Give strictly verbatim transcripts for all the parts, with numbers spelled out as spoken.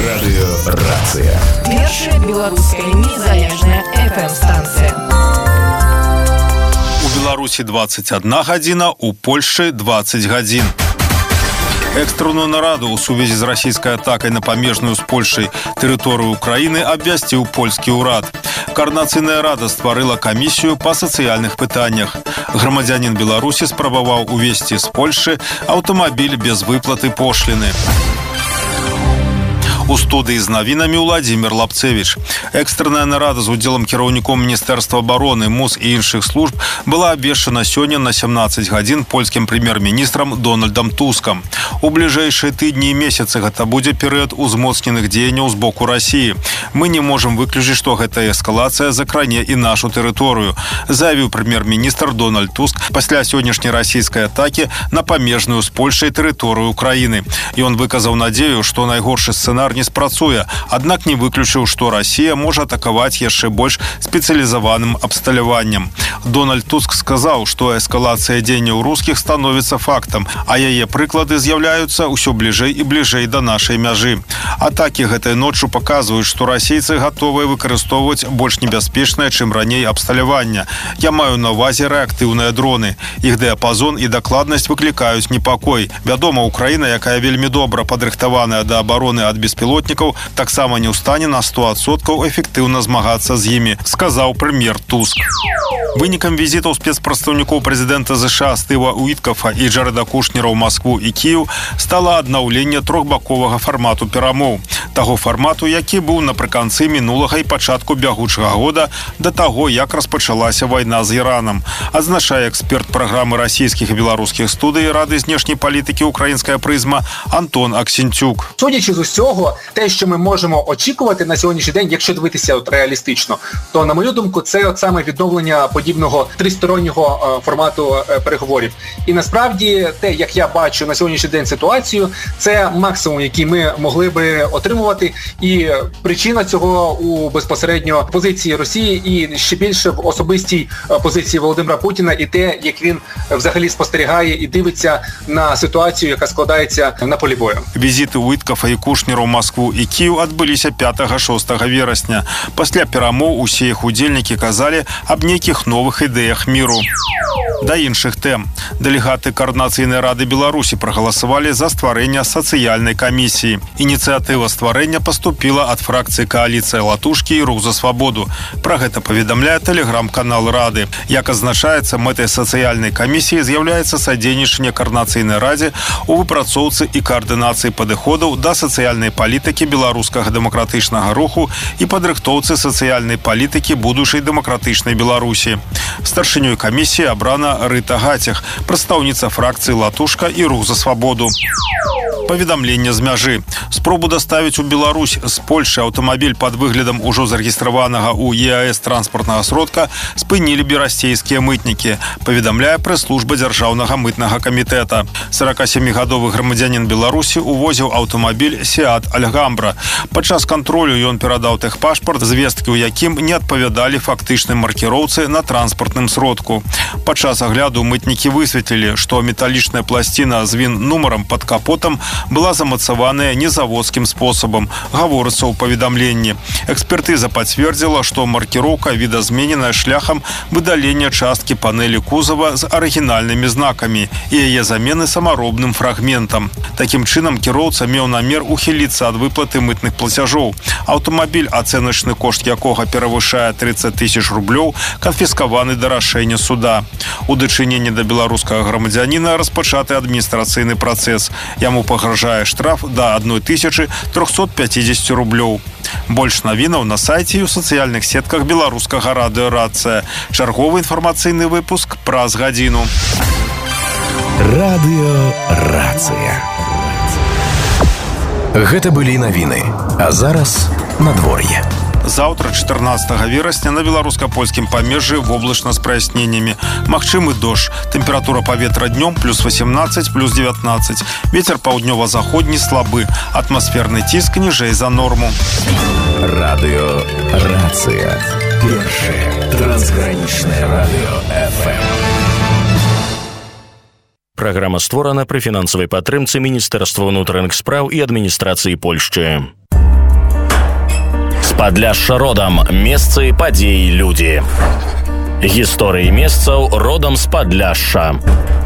Радыёрацыя. Першая беларуская незалежная эф эм-станцыя. У Беларусі двадцать одна гадзіна, у Польшчы двадцать гадзін. Экстранную нараду ў сувязі з расійскай атакай на памежную з Польшай тэрыторыю Украіны абвясціў польскі ўрад. Координацыйная рада стварыла камісію па сацыяльных пытаннях. Грамадзянін Беларусі спрабаваў увезці з Польшчы аўтамабіль без выплаты пошліны. У студыі з навінамі Владзімір Лапцевіч. Экстранная нарада з удзелам кіраўніком Міністэрства абароны, МУС і іншых служб была абвешчана сёння на семнаццаць гадзін польскім прэм'ер-міністрам Дональдам Тускам. У бліжэйшыя тыдні і месяцы гэта будзе перыяд узмоцненых дзеянняў з боку Расіі. Мы не можам выключыць, што гэтая эскалацыя закране і нашу тэрыторыю, заявіў прэм'ер-міністр Дональд Туск пасля сённяшняй расійскай атакі на памежную з Польшай тэрыторыю Украіны. Ён выказаў надзею, што найгоршы сцэнар не спрацуе, аднак не выключыў, што Расія можа атакаваць яшчэ больш спецыялізаваным абсталяваннем. Дональд Туск сказаў, што эскалацыя дзеянняў рускіх становіцца фактам, а яе прыклады з'яўляюцца ўсё бліжэй і бліжэй да нашай мяжы. Атакі гэтай ноччу паказваюць, што расейцы гатовыя выкарыстоўваць больш небяспечнае, чым раней абсталяванне. Я маю на ўвазе рэактыўныя дроны. Іх дыяпазон і дакладнасць выклікаюць непакой. Вядома, Украіна, якая вельмі добра падрыхтаваная да абароны ад беспілотнікаў, таксама не ў стане на сто адсоткаў эфектыўна змагацца з імі, сказаў прэм'ер Туск. Вынікам візітаў спецпрадстаўнікоў прэзідэнта ЗША Стыва Уіткафа і Джарэда Кушнера ў Маскву і Кіеў стала аднаўленне трохбаковага фармату перамоў. Таго фармату, які быў напрыканцы мінулага і пачатку бягучага года да таго, як распачалася вайна з Іранам. Адзначае эксперт праграмы расійскіх і беларускіх студый Рады знешняй палітыкі «Українська призма» Антон Аксенцюк. Судячи з усього, те, що ми можемо очікувати на сьогоднішній день, якщо дивитися от реалістично, то, на мою думку, це от саме відновлення подібного тристороннього е, формату е, переговорів. І насправді, те, як я бачу на сьогоднішній день ситуацію, це максимум, який ми могли би отримувати. І причина цього у безпосередньо позиції Росії і ще більше в особистій позиції Володимира Путіна і те, як він взагалі спостерігає і дивиться на ситуацію, яка складається на полі бою. Візити Уіткафа і Кушнера ў Маскву і Кіеў адбыліся пятага-шостага верасня. Пасля перамоў усе іх удзельнікі казалі аб нейкіх новых ідэях міру. Да іншых тэм. Дэлегаты Координацыйнай рады Беларусі прагаласавалі за стварэнне сацыяльнай камісіі. Ініцыятыва стварэння паступіла ад фракцыі кааліцыя Латушкі і Рух за свабоду. Пра гэта паведамляе тэлеграм-канал Рады. Як азначаецца, мэтай сацыяльнай камісіі з'яўляецца садзейнічанне Координацыйнай радзе у выпрацоўцы і каардынацыі падыходаў да сацыяльнай палітыкі беларускага дэмакратычнага руху і падрыхтоўцы сацыяльнай палітыкі будучай дэмакратычнай Беларусі. Старшынёй камісіі абрана Рыта Гацях, прадстаўніца фракцыі Латушка і Рух за свабоду. Паведамленне з мяжы. Спробу даставіць у Беларусь з Польшы аўтамабіль пад выглядам ужо зарэгістраванага ў е а эс транспартнага сродка спынілі берасцейскія мытнікі, паведамляе прэс-служба дзяржаўнага мытнага камітэта. сорокасемігадовы грамадзянін Беларусі увозіў аўтамабіль Сеат Альгамбра. Падчас кантролю ён перадаў тэхпашпарт, звесткі ў якім не адпавядалі фактычнай маркіроўцы на транспартным сродку. Падчас агляду мытнікі высветлілі, што металічная пласціна з він-нумарам пад капотам была замацаваная незаводскім спосабам, гаворыцца ў паведамленні. Экспертыза пацвердзіла, што маркіроўка відазмененая шляхам выдалення часткі панэлі кузава з арыгінальнымі знакамі і яе замены самаробным фрагментам. Такім чынам кіроўца меў намер ухіліцца ад выплаты мытных плацяжоў. Аўтамабіль, ацэначны кошт якога перавышае трыццаць тысяч рублёў, канфіскаваны да рашэння суда. У дачыненні да беларускага грамадзяніна распачаты адміністрацыйны працэс. Яму пагражае штраф да адной тысячы трохсот пяцідзесяці рублёў. Больш навінаў на сайце і ў сацыяльных сетках беларускага радыёрацыя. Чарговы інфармацыйны выпуск праз гадзіну. Радыёрацыя. Гэта былі навіны. А зараз надвор'е. Заўтра, чатырнаццатага верасня, на беларуска-польскім памежжы воблачна з праясненнямі. Магчымы дождж. Тэмпература паветра днём плюс васемнаццаць, плюс дзевятнаццаць. Вецер паўднёва-заходні слабы. Атмасферны ціск ніжэй за норму. Радыёрацыя. Першае трансгранічнае радыё эф эм. Праграма створана пры фінансавай падтрымцы Міністэрства ўнутраных спраў і адміністрацыі Польшчы. З Падляшша родам, месцы, падзеі, людзі. Гісторыі месцаў родам з Падляшша.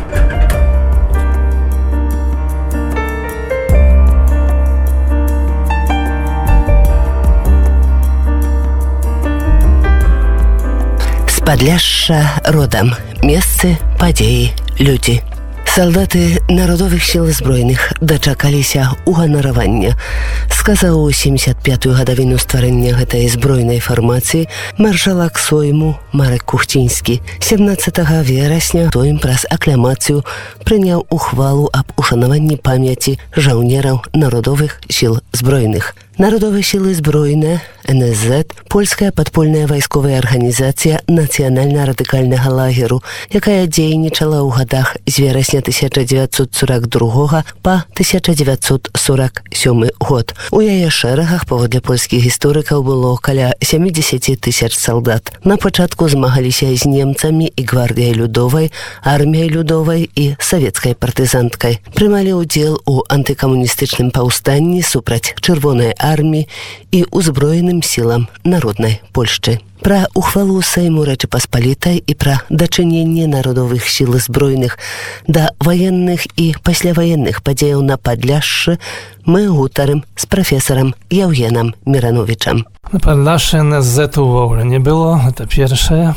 З Падляшша родам, месцы, падзеі, людзі. Салдаты народовых сіл збройных дачакаліся уганаравання. Сказаў у семьдесят пятую гадавіну стварэння гэтай збройнай фармацыі маршалак Сойму Марек Кухцінскі. семнадцатага верасня Сойм праз акламацыю прыняў ухвалу аб ушанаванні памяці жаўнераў народовых сіл збройных. Народовыя сілы збройныя, эн эс зэт, польская падпольная вайсковая арганізацыя нацыянальна-радыкальнага лагеру, якая дзейнічала ў гадах з верасня тысяча дзевяцьсот сорок другога па тысяча дзевяцьсот сорок сёмы год. У яе шэрагах, паводле польскіх гісторыкаў, было каля сямдзесят тысяч салдат. На пачатку змагаліся з немцамі і гвардыяй людовай, арміяй людовай і савецкай партызанткай. Прымалі ўдзел у антыкамуністычным паўстанні супраць чырвонай арміі і ўзброеным сілам народнай Польшчы. Пра ухвалу Сейму Рэчы Паспалітай і пра дачыненне народовых сіл збройных да ваенных і пасляваенных падзеяў на Падляшшы мы гутарым з прафесарам Яўгенам Мірановічам. На Падляшшы эн эс зэт увогуле не было, гэта першае.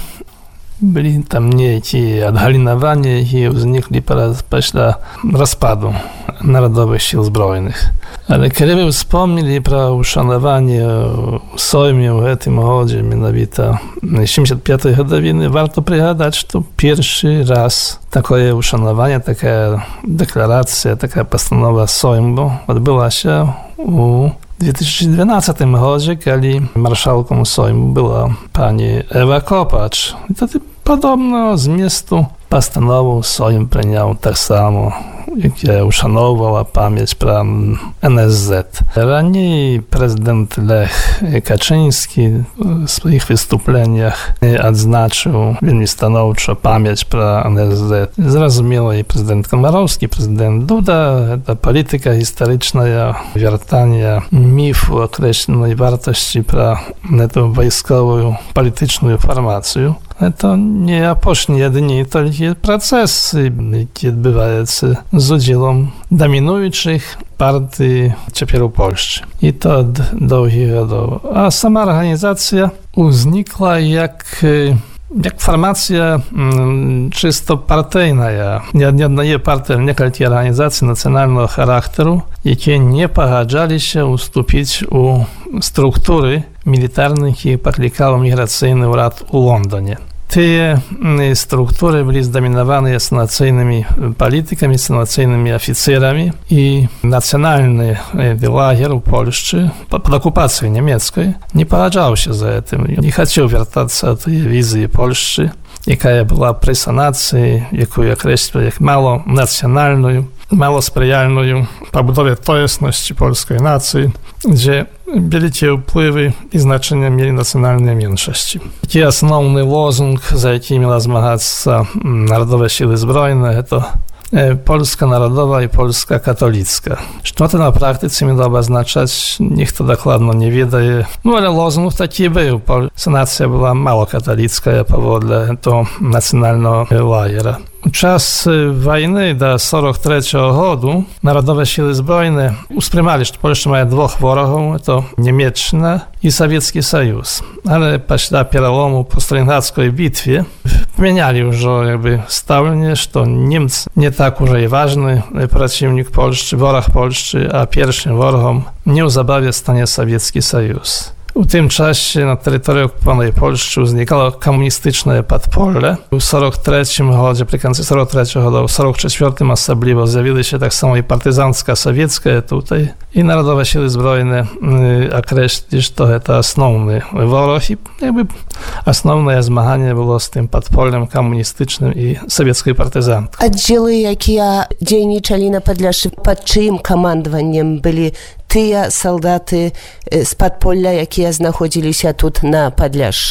Byli tam niektóre odhalinowania i wznikli pісля rozpadu Narodowych Sił Zbrojnych. Ale kiedy by wspomnieli про uszanowanie w Sejmie w tym roku, mianowicie siedemdziesiąt piątej годовiny, warto przygadać, że pierwszy raz takie uszanowanie, taka deklaracja, taka postanowa Sejmu odbyła się u W dwa tysiące dwunastym roku, kiedy marszałką Sejmu była pani Ewa Kopacz. I to podobno z miestu postanową Sejm przyjął tak samo, jak uszanowała pamięć про ен ес зет. Ранее prezydent Lech Kaczyński w swoich wystąpieniach odznaczył bardzo stanowczo pamięć про ен ес зет. Zrozumiał i prezydent Komorowski, prezydent Duda. To polityka historyczna, wiertanie mifu określonej wartości про tę wojskową, polityczną formację. To nie opóźnie dni, to procesy, jakie odbywają się z udziałem dominujących partii Ciepielu Polszczy. I to od długich lat. A sama organizacja uznikła jak jak formacja mm, czysto partyjna. Nie, nie одної partii, ale niektóre organizacje nacjonalnego charakteru, jakie nie pogodzili się ustąpić u struktury militarnych i patrzykało-migracyjnych rad u Londynie. Te struktury były zdominowane sanacyjnymi politykami, sanacyjnymi oficerami i nacjonalny lager u Polszczy pod okupacją niemiecką nie pogodzał się za tym. Nie chciał wracać do tej wizji Polszczy, jaka była przy sanacji, jaką określił jak mało nacjonalną, mało sprzyjalną pobudowie tożsamości polskiej nacji, gdzie wielkie wpływy i znaczenie mieli nacjonalne mniejszości. Taki основny lozung, za jaki miała zmagać się Narodowe Siły Zbrojne, to Polska Narodowa i Polska Katolicka. Co to na praktyce miało oznaczać, nikt to dokładnie nie wie. No ale lozung taki był. Sanacja była mało katolicka, powodle to nacjonalnego lagera. W czas wojny do сорок третього roku Narodowe Siły Zbrojne usprzymali, że Polska ma dwóch wrogów, to Niemiecka i Sowiecki Sojusz. Ale po przełomu po stalingradzkiej bitwie zmieniali już jakby stałnie, że Niemcy nie tak już ważny przeciwnik Polski, wróg Polski, a pierwszym wrogiem niezabawnie stanie Sowiecki Sojusz. W tym czasie na terytorium okupowanej Polski znikało komunistyczne podpole. W сорок третьому roku, przy końcu сорок третьего roku, w сорок czwartym osobliwo zjawiły się tak samo i partyzancka sowiecka tutaj i Narodowe Siły Zbrojne określić, że to jest основny wróg i jakby основne zmaganie było z tym podpolem komunistycznym i sowieckiej partyzantką. Oddziały, jakie działały na Podlaszy, pod czyim komandowaniem byli tыя салдаты з падполля, якія знаходзіліся тут на Падляшшы?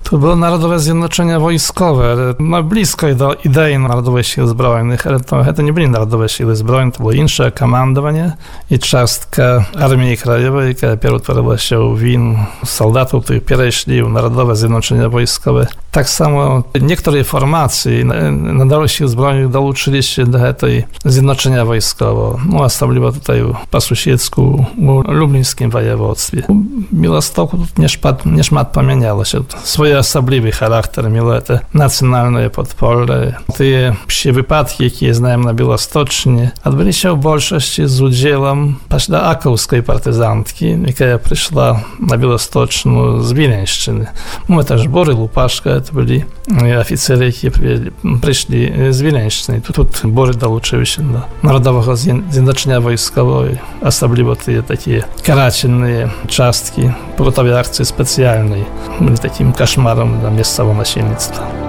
To było Narodowe Zjednoczenie Wojskowe, no blisko do idei Narodowych Sił Zbrojnych, ale to, to nie byli Narodowe Siły Zbrojne, to było insze komandowanie i czastka Armii Krajowej, która przetworzyła się w in soldatów, którzy przeszli w Narodowe Zjednoczenie Wojskowe. Tak samo niektóre formacje Narodowych Sił Zbrojnych dołączyli się do tej zjednoczenia wojskowego, no osobliwo tutaj po sąsiedzku w lublińskim województwie. W Białymstoku nie szmat, nie szmat pomieniało się. Swój osobliwy charakter miało te nacjonalne podpole. Te psie wypadki, jakie znałem na Białostocznie, odbyli się w większości z udziałem akowskiej partyzantki, która przyszła na Białostoczną z Wileńszczyny. My też Bory Lupaszka, to byli oficery, którzy przyszli z Wileńszczyny. Tu Bory dołączyły się do Narodowego Zjednoczenia Wojskowego, osobliwo te takie karательne czastki, pogotowie akcji specjalnej byli takim koszmarem dla miejscowego nasiennictwa.